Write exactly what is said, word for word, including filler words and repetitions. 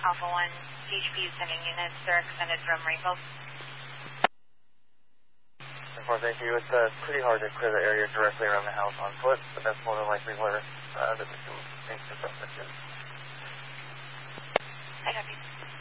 Alpha one, C H P is sending units. They're extended from Rainbow. Well, thank you. It's uh, pretty hard to clear the area directly around the house on foot, but that's more than likely where uh, the victim thinks the suspect is. I copy.